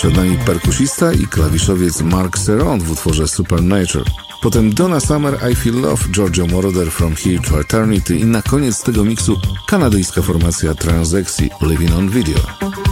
Przed nami perkusista i klawiszowiec Mark Serron w utworze Supernature. Potem Donna Summer, I Feel Love, Giorgio Moroder, From Here to Eternity i na koniec tego miksu kanadyjska formacja Transexy, Living on Video.